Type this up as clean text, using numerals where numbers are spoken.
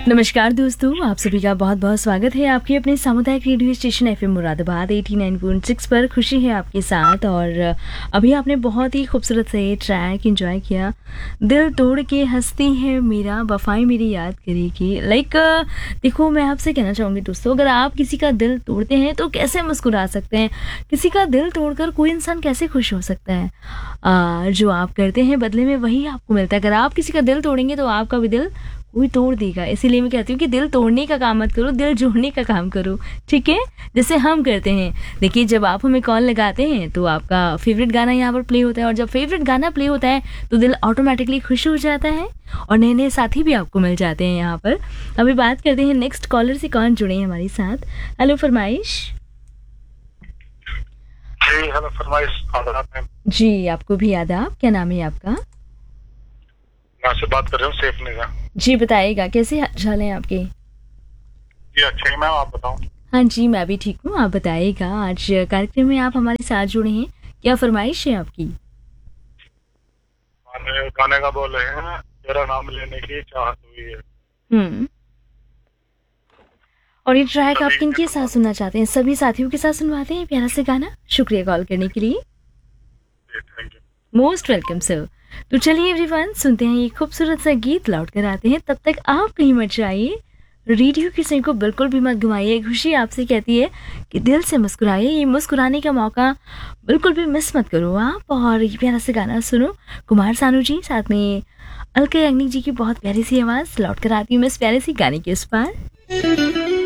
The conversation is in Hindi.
नमस्कार दोस्तों, आप सभी का बहुत बहुत स्वागत है आपके अपने सामुदायिक रेडियो स्टेशन एफएम मुरादाबाद 89.6 पर। खुशी है आपके साथ। और अभी आपने बहुत ही खूबसूरत से ट्रैक एंजॉय किया। दिल तोड़ के हंसती है मेरा, वफाएं मेरी याद करेगी। देखो, मैं आपसे कहना चाहूँगी दोस्तों, अगर आप किसी का दिल तोड़ते हैं तो कैसे मुस्कुरा सकते हैं? किसी का दिल तोड़कर कोई इंसान कैसे खुश हो सकता है? जो आप करते हैं बदले में वही आपको मिलता है। अगर आप किसी का दिल तोड़ेंगे तो आपका भी दिल कोई तोड़ देगा। इसीलिए मैं कहती हूँ कि दिल तोड़ने का काम मत करो, दिल जोड़ने का काम करो, ठीक है? जैसे हम करते हैं। देखिए, जब आप हमें कॉल लगाते हैं तो आपका फेवरेट गाना यहाँ पर प्ले होता है, और जब फेवरेट गाना प्ले होता है तो दिल ऑटोमेटिकली खुश हो जाता है और नए नए साथी भी आपको मिल जाते हैं यहाँ पर। अभी बात करते हैं नेक्स्ट कॉलर से, कौन जुड़े हैं हमारे साथ। हेलो फरमाइश। जी हेलो फरमाइश। आदाब मैम। जी, आपको भी आदाब। क्या नाम है आपका? मैं आपसे बात कर रहा हूँ सैफ निज़ा। जी बताइएगा, कैसे हाल हैं आपके? जी अच्छे हैं मैम, आप बताओ। हाँ जी, मैं भी ठीक हूँ। आप बताइएगा, आज कार्यक्रम में आप हमारे साथ जुड़े हैं, क्या फरमाइश है आपकी? गाने का बोल रहे हैं, तेरा नाम लेने की चाहत हुई है। हम्म। और ये ट्रैक आप किनके साथ सुनना चाहते हैं? सभी साथियों के साथ सुनवाते हैं प्यारा सा गाना। शुक्रिया कॉल करने के लिए। Thank you. Most welcome sir. तो चलिए एवरीवन, सुनते हैं ये खूबसूरत सा गीत, लौट कर आते हैं। तब तक आप कहीं मत जाइए, रेडियो की सही को बिल्कुल भी मत घुमाइए। खुशी आपसे कहती है कि दिल से मुस्कुराइए। ये मुस्कुराने का मौका बिल्कुल भी मिस मत करो आप। और ये प्यारा सा गाना सुनो, कुमार सानू जी साथ में अलका याग्निक जी की बहुत प्यारी सी आवाज़। लौट कर आती हूँ मैं इस प्यारे सी गाने के उस पार।